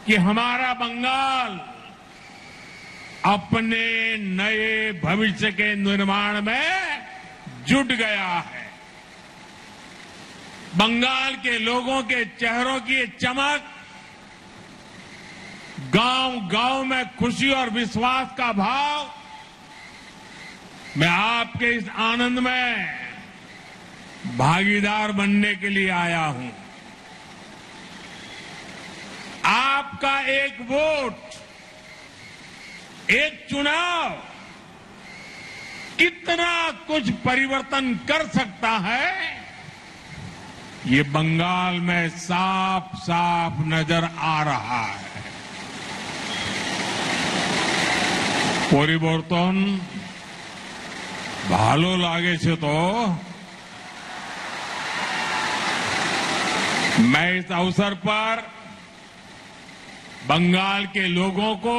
कि हमारा बंगाल अपने नए भविष्य के निर्माण में जुट गया है। बंगाल के लोगों के चेहरों की ये चमक, गांव-गांव में खुशी और विश्वास का भाव, मैं आपके इस आनंद में भागीदार बनने के लिए आया हूं। आपका एक वोट, एक चुनाव कितना कुछ परिवर्तन कर सकता है, ये बंगाल में साफ साफ नजर आ रहा है। পরিবর্তন ভালো লাগেছে तो मैं इस अवसर पर बंगाल के लोगों को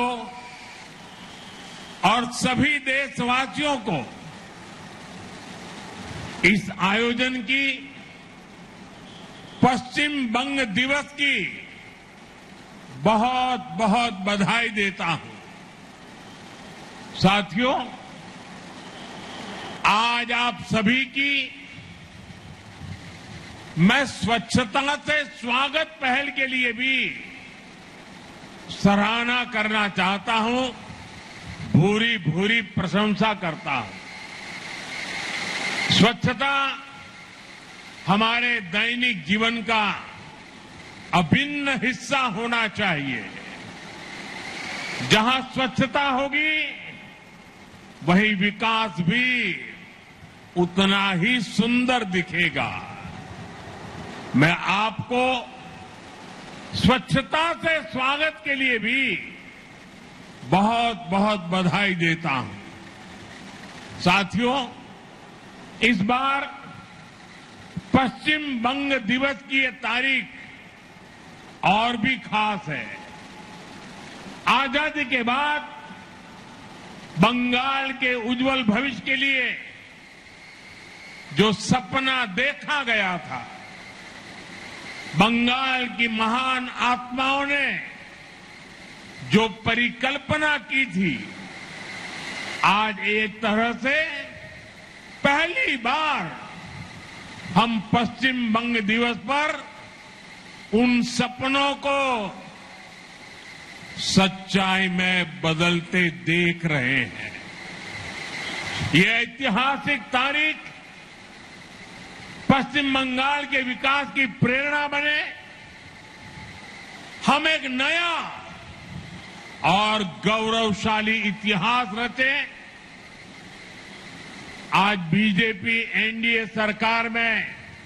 और सभी देशवासियों को इस आयोजन की पश्चिम बंग दिवस की बहुत बहुत बधाई देता हूं। साथियों, आज आप सभी की मैं स्वच्छता से स्वागत पहल के लिए भी सराहना करना चाहता हूं, भूरी भूरी प्रशंसा करता हूं। स्वच्छता हमारे दैनिक जीवन का अभिन्न हिस्सा होना चाहिए। जहां स्वच्छता होगी वहीं विकास भी उतना ही सुंदर दिखेगा। मैं आपको स्वच्छता से स्वागत के लिए भी बहुत बहुत बधाई देता हूं। साथियों, इस बार पश्चिम बंग दिवस की ये तारीख और भी खास है। आजादी के बाद बंगाल के उज्जवल भविष्य के लिए जो सपना देखा गया था, बंगाल की महान आत्माओं ने जो परिकल्पना की थी, आज एक तरह से पहली बार हम पश्चिम बंग दिवस पर उन सपनों को सच्चाई में बदलते देख रहे हैं। यह ऐतिहासिक तारीख पश्चिम बंगाल के विकास की प्रेरणा बने, हम एक नया और गौरवशाली इतिहास रचें। आज बीजेपी एनडीए सरकार में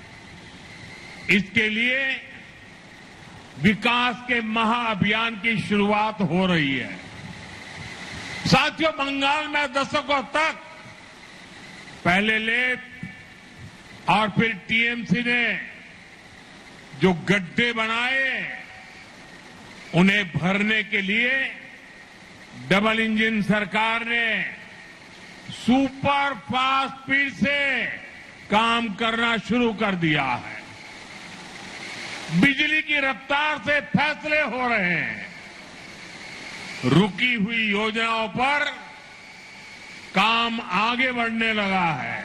इसके लिए विकास के महाअभियान की शुरुआत हो रही है। साथियों, बंगाल में दशकों तक पहले लेफ्ट और फिर टीएमसी ने जो गड्ढे बनाए, उन्हें भरने के लिए डबल इंजन सरकार ने सुपर फास्ट स्पीड से काम करना शुरू कर दिया है। बिजली की रफ्तार से फैसले हो रहे हैं। रुकी हुई योजनाओं पर काम आगे बढ़ने लगा है।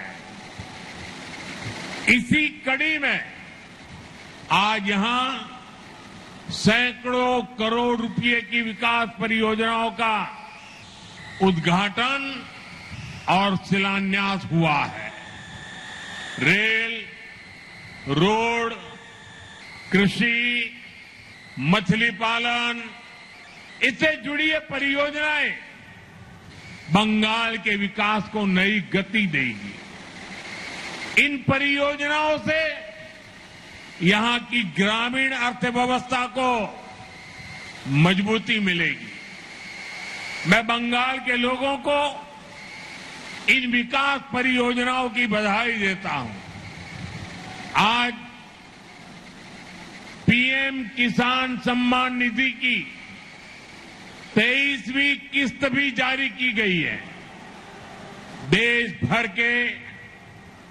इसी कड़ी में आज यहां सैकड़ों करोड़ रुपए की विकास परियोजनाओं का उद्घाटन और शिलान्यास हुआ है। रेल, रोड, कृषि, मछली पालन, इससे जुड़ी ये परियोजनाएं बंगाल के विकास को नई गति देगी। इन परियोजनाओं से यहां की ग्रामीण अर्थव्यवस्था को मजबूती मिलेगी। मैं बंगाल के लोगों को इन विकास परियोजनाओं की बधाई देता हूं। आज पीएम किसान सम्मान निधि की 23वीं किस्त भी जारी की गई है। देश भर के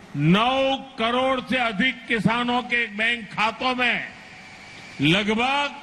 9 करोड़ से अधिक किसानों के बैंक खातों में लगभग